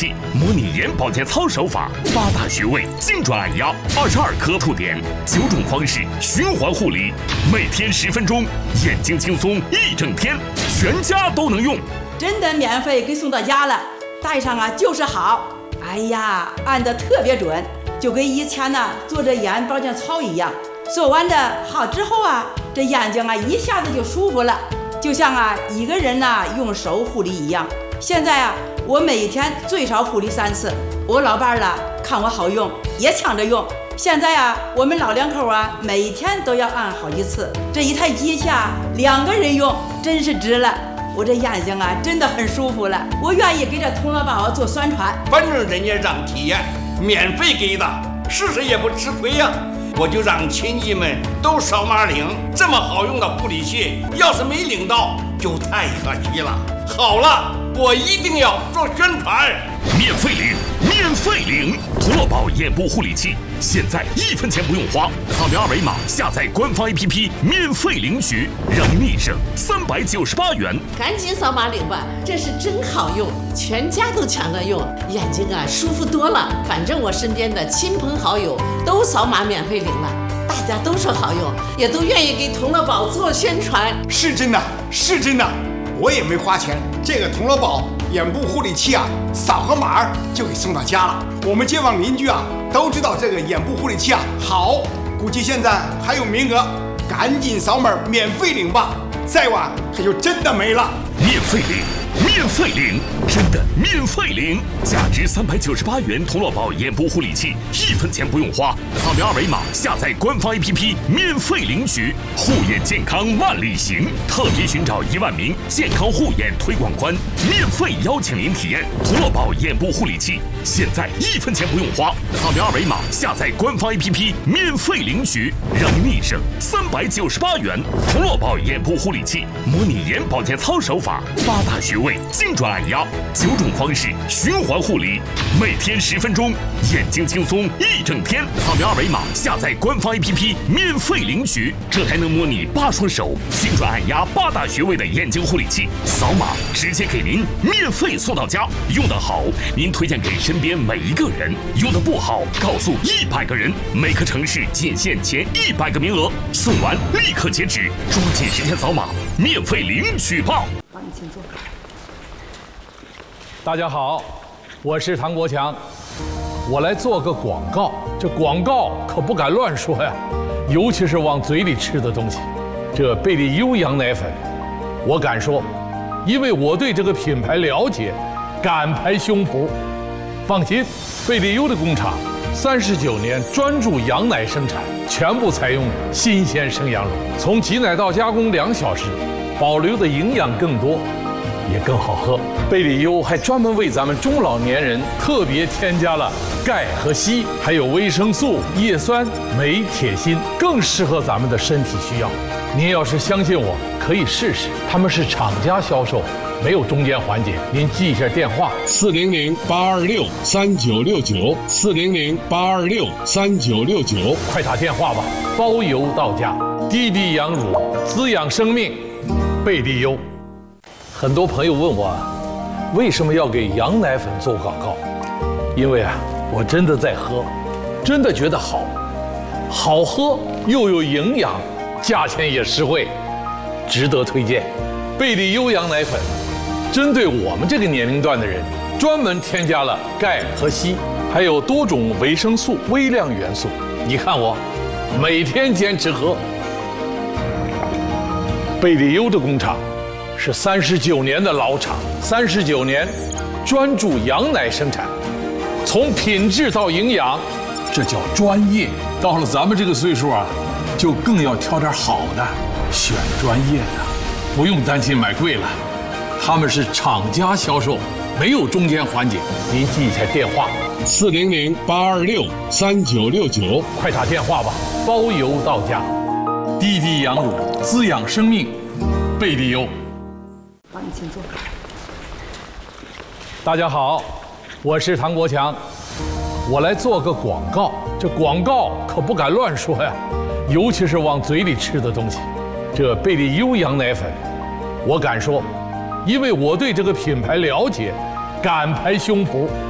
器，模拟眼保健操手法，8大穴位精准按压，22颗触点，9种方式循环护理，每天10分钟，眼睛轻松一整天，全家都能用。 真的免费给送到家了，戴上啊就是好。哎呀，按得特别准，就跟以前呢做这眼保健操一样。做完这好之后啊，这眼睛啊一下子就舒服了，就像啊一个人呢用手护理一样。现在啊，我每天最少护理3次。我老伴儿了看我好用，也抢着用。现在啊，我们老两口啊每天都要按好几次。这一台机器啊2个人用，真是值了。我这眼睛啊真的很舒服了，我愿意给这童乐宝做宣传。 反正人家让体验，免费给的，试试也不吃亏呀。我就让亲戚们都扫码领，这么好用的护理器，要是没领到就太可惜了。好了，我一定要做宣传。 免费领，免费领！童乐宝眼部护理器，现在1分钱不用花，扫描2维码下载官方 APP， 免费领取，让你立省398元。 赶紧扫码领吧，这是真好用，全家都抢着用，眼睛啊舒服多了。反正我身边的亲朋好友都扫码免费领了，大家都说好用，也都愿意给童乐宝做宣传。 是真的，是真的，我也没花钱。这个童乐宝眼部护理器啊，扫个码就给送到家了。我们街坊邻居啊都知道这个眼部护理器啊好，估计现在还有名额，赶紧扫码免费领吧，再晚可就真的没了。 免费领，免费领，真的免费领！价值398元童乐宝眼部护理器，1分钱不用花，扫描2维码下载官方 APP， 免费领取。护眼健康万里行，特别寻找1万名健康护眼推广官，免费邀请您体验童乐宝眼部护理器。现在1分钱不用花，扫描2维码下载官方 APP， 免费领取，让您立省398元。童乐宝眼部护理器，模拟眼保健操手法，8大穴位精准按压，9种方式循环护理，每天10分钟，眼睛轻松一整天。扫描2维码下载官方 APP， 免费领取，这还能模拟8双手精准按压8大穴位的眼睛护理器，扫码直接给您免费送到家。用得好，您推荐给身边每一个人；用得不好，告诉100个人。每个城市仅限前100个名额，送完立刻截止，抓紧时间扫码，免费领取吧。 帮你请坐。 大家好，我是唐国强，我来做个广告。这广告可不敢乱说呀，尤其是往嘴里吃的东西。这贝利优羊奶粉，我敢说，因为我对这个品牌了解，敢拍胸脯。放心，贝利优的工厂39年专注羊奶生产，全部采用新鲜生羊乳，从挤奶到加工2小时，保留的营养更多，也更好喝。贝利优还专门为咱们中老年人特别添加了钙和硒，还有维生素、叶酸、镁、铁、锌，更适合咱们的身体需要。您要是相信我，可以试试。他们是厂家销售，没有中间环节。您记一下电话：400-826-3969，400-826-3969，快打电话吧，包邮到家。滴滴羊乳，滋养生命，贝利优。很多朋友问我，为什么要给羊奶粉做广告？因为啊，我真的在喝，真的觉得好，好喝又有营养，价钱也实惠，值得推荐。贝利优羊奶粉针对我们这个年龄段的人，专门添加了钙和硒，还有多种维生素、微量元素。你看我每天坚持喝。贝利优的工厂是39年的老厂，39年专注羊奶生产，从品质到营养，这叫专业。到了咱们这个岁数啊，就更要挑点好的，选专业的，不用担心买贵了。他们是厂家销售，没有中间环节。您记一下电话：400-826-3969，快打电话吧，包邮到家。滴滴羊乳，滋养生命，贝利优。 帮你请坐。 大家好，我是唐国强，我来做个广告。这广告可不敢乱说呀，尤其是往嘴里吃的东西。这贝利优羊奶粉，我敢说，因为我对这个品牌了解，敢拍胸脯。